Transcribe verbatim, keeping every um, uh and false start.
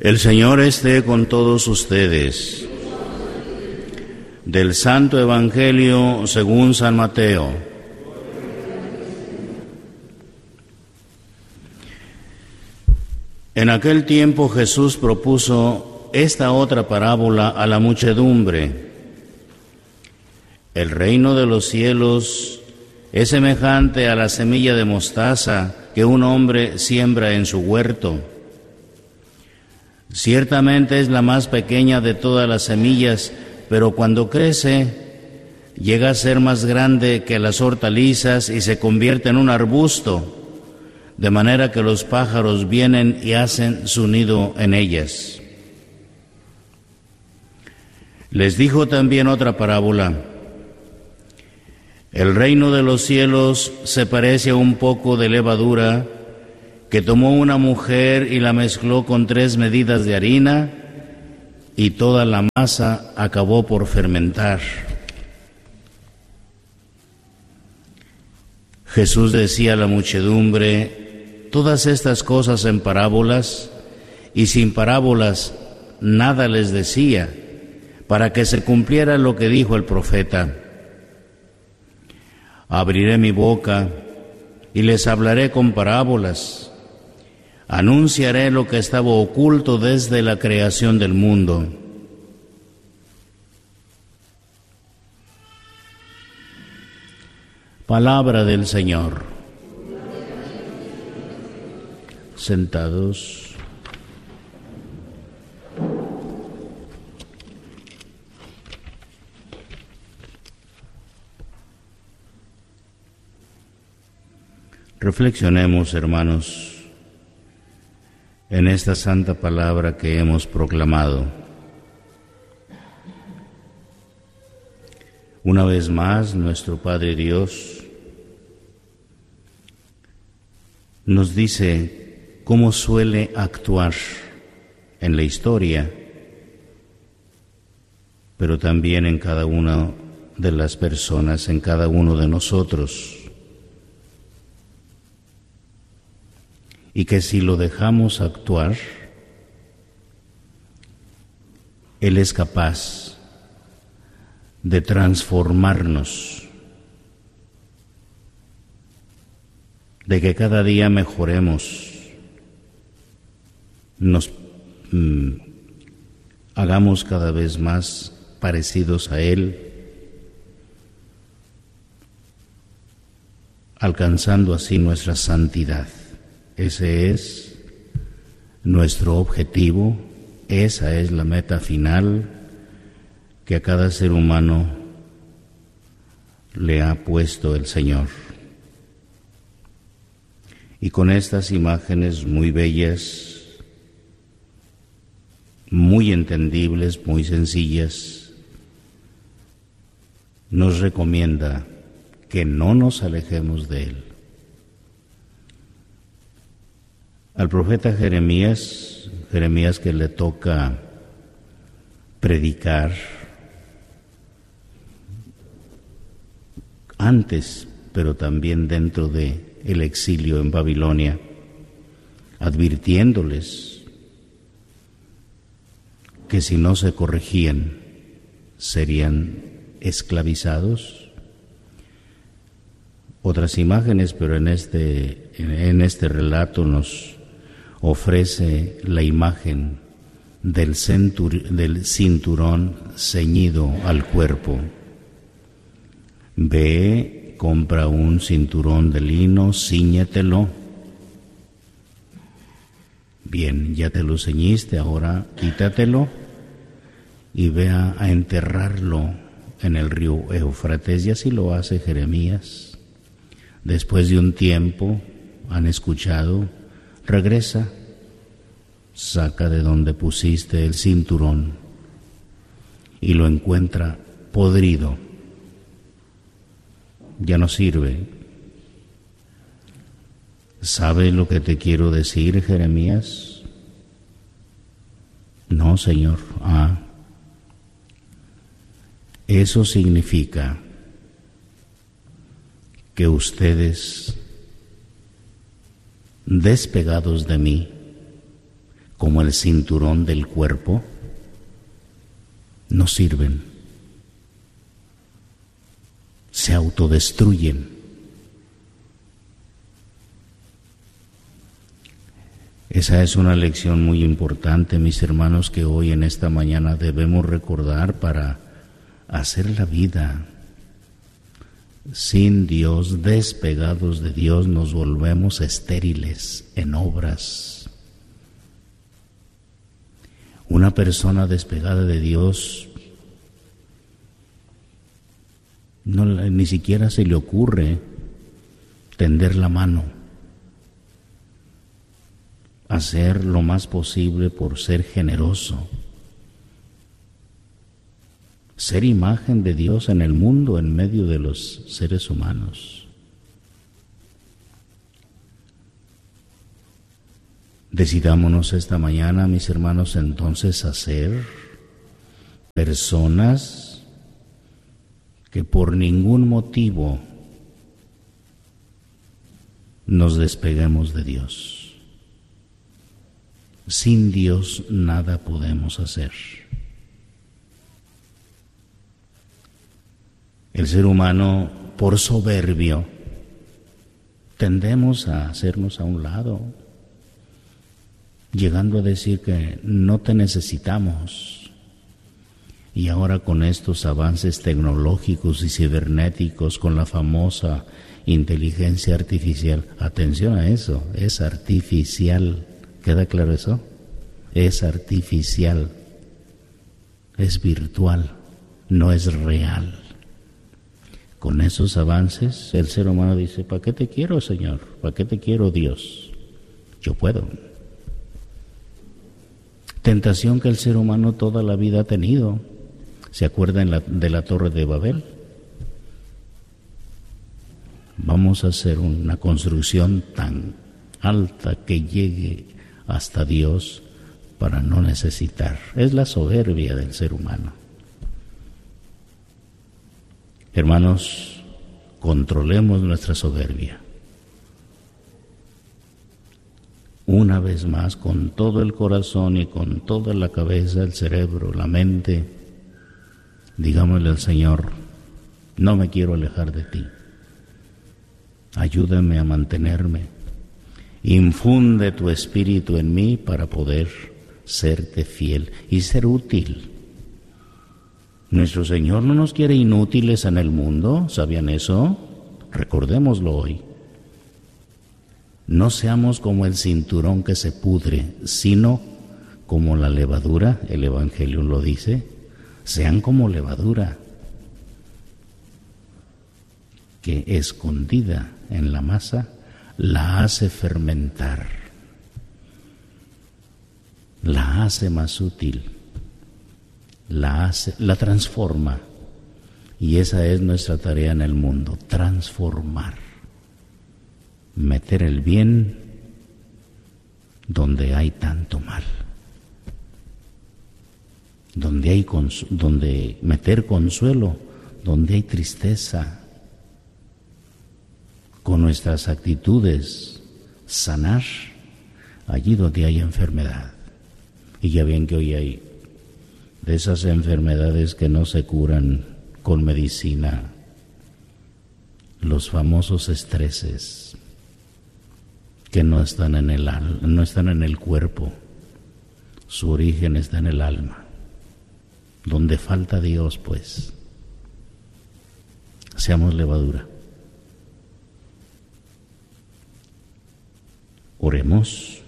El Señor esté con todos ustedes. Del Santo Evangelio según San Mateo. En aquel tiempo Jesús propuso esta otra parábola a la muchedumbre. El reino de los cielos es semejante a la semilla de mostaza que un hombre siembra en su huerto. Ciertamente es la más pequeña de todas las semillas, pero cuando crece, llega a ser más grande que las hortalizas y se convierte en un arbusto, de manera que los pájaros vienen y hacen su nido en ellas. Les dijo también otra parábola. El reino de los cielos se parece a un poco de levadura que tomó una mujer y la mezcló con tres medidas de harina, y toda la masa acabó por fermentar. Jesús decía a la muchedumbre todas estas cosas en parábolas, y sin parábolas nada les decía, para que se cumpliera lo que dijo el profeta. Abriré mi boca y les hablaré con parábolas. Anunciaré lo que estaba oculto desde la creación del mundo. Palabra del Señor. Sentados. Reflexionemos, hermanos, en esta santa palabra que hemos proclamado. Una vez más, nuestro Padre Dios nos dice cómo suele actuar en la historia, pero también en cada una de las personas, en cada uno de nosotros. Y que si lo dejamos actuar, Él es capaz de transformarnos, de que cada día mejoremos, nos mm, hagamos cada vez más parecidos a Él, alcanzando así nuestra santidad. Ese es nuestro objetivo, esa es la meta final que a cada ser humano le ha puesto el Señor. Y con estas imágenes muy bellas, muy entendibles, muy sencillas, nos recomienda que no nos alejemos de Él. Al profeta Jeremías, Jeremías que le toca predicar antes, pero también dentro de el exilio en Babilonia, advirtiéndoles que si no se corregían serían esclavizados. Otras imágenes, pero en este, en este relato nos ofrece la imagen del, centur, del cinturón ceñido al cuerpo. Ve, compra un cinturón de lino, cíñetelo. Bien, ya te lo ceñiste, ahora quítatelo y ve a, a enterrarlo en el río Éufrates. Y así lo hace Jeremías. Después de un tiempo, han escuchado, regresa, saca de donde pusiste el cinturón y lo encuentra podrido. Ya no sirve. ¿Sabe lo que te quiero decir, Jeremías? No, Señor. Ah, eso significa que ustedes, despegados de mí, como el cinturón del cuerpo, no sirven, se autodestruyen. Esa es una lección muy importante, mis hermanos, que hoy en esta mañana debemos recordar para hacer la vida. Sin Dios, despegados de Dios, nos volvemos estériles en obras. Una persona despegada de Dios no, ni siquiera se le ocurre tender la mano, hacer lo más posible por ser generoso, ser imagen de Dios en el mundo, en medio de los seres humanos. Decidámonos esta mañana, mis hermanos, entonces a ser personas que por ningún motivo nos despeguemos de Dios. Sin Dios nada podemos hacer. El ser humano, por soberbio, tendemos a hacernos a un lado, llegando a decir que no te necesitamos. Y ahora con estos avances tecnológicos y cibernéticos, con la famosa inteligencia artificial, atención a eso, es artificial. ¿Queda claro eso? Es artificial, es virtual, no es real. Con esos avances, el ser humano dice, ¿para qué te quiero, Señor? ¿Para qué te quiero, Dios? Yo puedo. Tentación que el ser humano toda la vida ha tenido. ¿Se acuerdan la, de la Torre de Babel? Vamos a hacer una construcción tan alta que llegue hasta Dios para no necesitar. Es la soberbia del ser humano. Hermanos, controlemos nuestra soberbia. Una vez más, con todo el corazón y con toda la cabeza, el cerebro, la mente, digámosle al Señor, no me quiero alejar de ti. Ayúdame a mantenerme. Infunde tu espíritu en mí para poder serte fiel y ser útil. Nuestro Señor no nos quiere inútiles en el mundo, ¿sabían eso? Recordémoslo hoy. No seamos como el cinturón que se pudre, sino como la levadura, el Evangelio lo dice, sean como levadura, que escondida en la masa la hace fermentar, la hace más útil, la hace, la transforma, y esa es nuestra tarea en el mundo, transformar, meter el bien donde hay tanto mal, donde hay cons- donde meter consuelo, donde hay tristeza, con nuestras actitudes sanar allí donde hay enfermedad. Y ya ven que hoy hay de esas enfermedades que no se curan con medicina, los famosos estreses que no están en el al- no están en el cuerpo, su origen está en el alma, donde falta Dios, pues. Seamos levadura. Oremos.